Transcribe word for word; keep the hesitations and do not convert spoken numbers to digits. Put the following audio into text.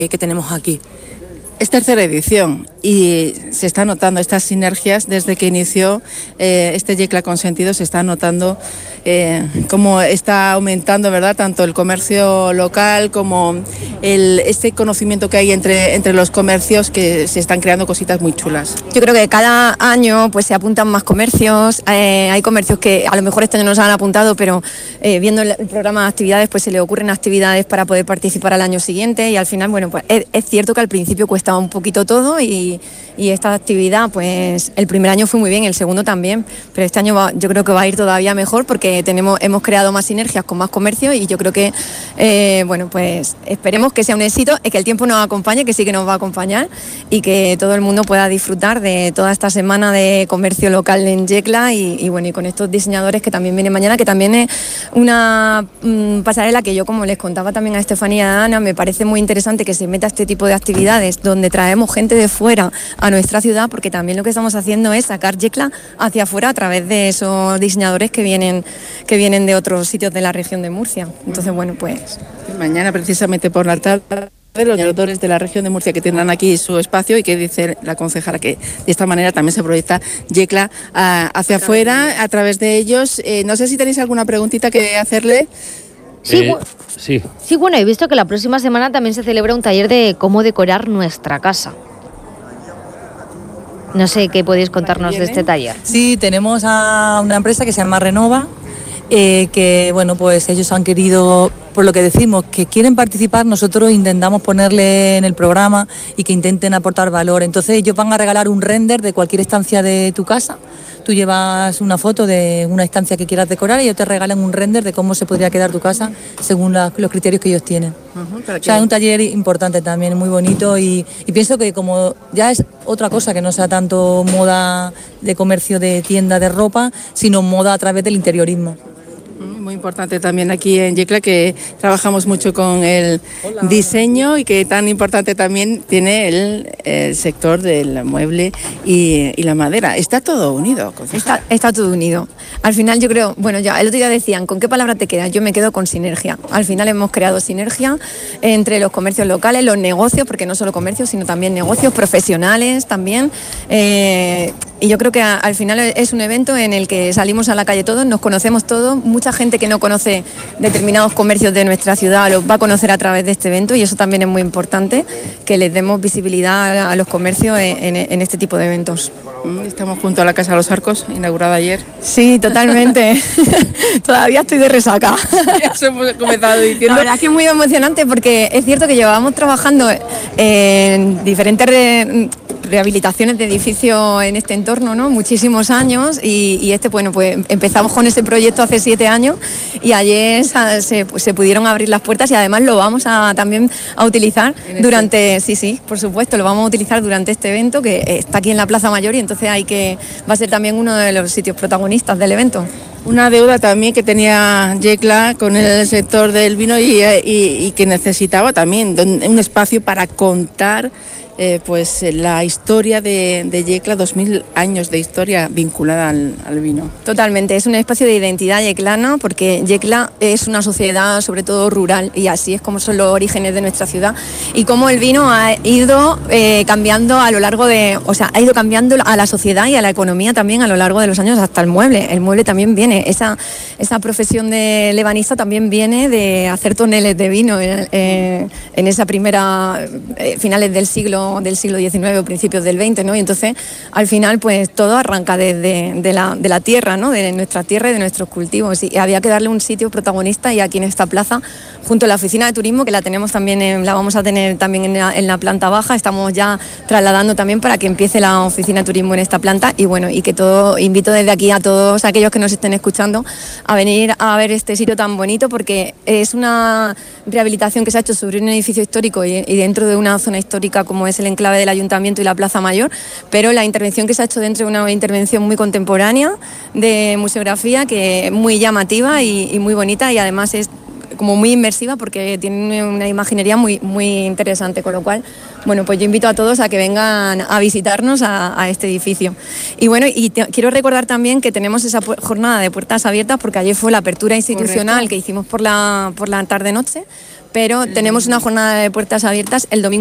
que tenemos aquí. Es tercera edición y se está notando estas sinergias desde que inició eh, este Yecla Consentido. Se está notando eh, cómo está aumentando, ¿verdad?, tanto el comercio local como el, este conocimiento que hay entre, entre los comercios, que se están creando cositas muy chulas. Yo creo que cada año pues se apuntan más comercios, eh, hay comercios que a lo mejor este año no se han apuntado, pero eh, viendo el, el programa de actividades pues se le ocurren actividades para poder participar al año siguiente, y al final, bueno, pues es, es cierto que al principio cuesta un poquito todo, y, y esta actividad pues el primer año fue muy bien, el segundo también, pero este año va, yo creo que va a ir todavía mejor porque tenemos, hemos creado más sinergias con más comercios, y yo creo que eh, bueno, pues esperemos que sea un éxito, que el tiempo nos acompañe, que sí que nos va a acompañar, y que todo el mundo pueda disfrutar de toda esta semana de comercio local en Yecla, y, y bueno, y con estos diseñadores que también vienen mañana, que también es una mmm, pasarela que yo, como les contaba también a Estefanía y a Ana, me parece muy interesante que se meta este tipo de actividades donde traemos gente de fuera a nuestra ciudad, porque también lo que estamos haciendo es sacar Yecla hacia afuera a través de esos diseñadores que vienen, que vienen de otros sitios de la región de Murcia. Entonces, bueno, pues... Mañana, precisamente por la tarde, los diseñadores de la región de Murcia que tendrán aquí su espacio, y que dice la concejala que de esta manera también se proyecta Yecla uh, hacia afuera a través de ellos. Eh, no sé si tenéis alguna preguntita que hacerle. Sí, eh, sí. sí, bueno, he visto que la próxima semana también se celebra un taller de cómo decorar nuestra casa. No sé qué podéis contarnos de este taller. Sí, tenemos a una empresa que se llama Renova, eh, que bueno, pues ellos han querido, por lo que decimos, que quieren participar, nosotros intentamos ponerle en el programa y que intenten aportar valor. Entonces ellos van a regalar un render de cualquier estancia de tu casa. Tú llevas una foto de una estancia que quieras decorar y ellos te regalan un render de cómo se podría quedar tu casa según la, los criterios que ellos tienen. Uh-huh, o sea, es un taller importante también, muy bonito, y, y pienso que como ya es otra cosa, que no sea tanto moda de comercio de tienda de ropa, sino moda a través del interiorismo. Muy importante también aquí en Yecla, que trabajamos mucho con el diseño, y que tan importante también tiene el, el sector del mueble y, y la madera. Está todo unido. Está, está todo unido. Al final yo creo, bueno, ya el otro día decían, ¿con qué palabra te quedas? Yo me quedo con sinergia. Al final hemos creado sinergia entre los comercios locales, los negocios, porque no solo comercios, sino también negocios profesionales también. Eh, y yo creo que a, al final es un evento en el que salimos a la calle todos, nos conocemos todos, mucha gente que no conoce determinados comercios de nuestra ciudad los va a conocer a través de este evento, y eso también es muy importante, que les demos visibilidad a los comercios en, en, en este tipo de eventos. Estamos junto a la Casa de los Arcos, inaugurada ayer. Sí, totalmente. Todavía estoy de resaca. Ya se hemos comenzado diciendo. La verdad es que es muy emocionante, porque es cierto que llevábamos trabajando en diferentes re- rehabilitaciones de edificios en este entorno, ¿no? Muchísimos años, y, y este, bueno, pues empezamos con ese proyecto hace siete años, y ayer se, pues, se pudieron abrir las puertas, y además lo vamos a también a utilizar durante, sí, sí, por supuesto, lo vamos a utilizar durante este evento, que está aquí en la Plaza Mayor, y entonces hay que, va a ser también uno de los sitios protagonistas del evento. Una deuda también que tenía Yecla con el sector del vino, y, y, y que necesitaba también un espacio para contar eh, pues la historia de, de Yecla, dos mil años de historia vinculada al, al vino. Totalmente, es un espacio de identidad yeclana, porque Yecla es una sociedad sobre todo rural, y así es como son los orígenes de nuestra ciudad, y cómo el vino ha ido eh, cambiando a lo largo de, o sea, ha ido cambiando a la sociedad y a la economía también a lo largo de los años, hasta el mueble. El mueble también viene, esa, esa profesión de lebanista también viene de hacer toneles de vino en, eh, en esa primera, eh, finales del siglo del siglo diecinueve o principios del veinte, ¿no? Y entonces, al final, pues todo arranca desde de la, de la tierra, ¿no? De nuestra tierra y de nuestros cultivos, y había que darle un sitio protagonista, y aquí en esta plaza, junto a la oficina de turismo, que la tenemos también, en, la vamos a tener también en la, en la planta baja, estamos ya trasladando también para que empiece la oficina de turismo en esta planta, y bueno, y que todo, invito desde aquí a todos aquellos que nos estén escuchando a venir a ver este sitio tan bonito, porque es una rehabilitación que se ha hecho sobre un edificio histórico y, y dentro de una zona histórica como es el enclave del Ayuntamiento y la Plaza Mayor, pero la intervención que se ha hecho dentro de una intervención muy contemporánea de museografía, que es muy llamativa y, y muy bonita, y además es como muy inmersiva porque tiene una imaginería muy, muy interesante, con lo cual, bueno, pues yo invito a todos a que vengan a visitarnos a, a este edificio. Y bueno, y te, quiero recordar también que tenemos esa pu- jornada de puertas abiertas porque ayer fue la apertura institucional. Correcto. Que hicimos por la, por la tarde-noche, pero tenemos una jornada de puertas abiertas el domingo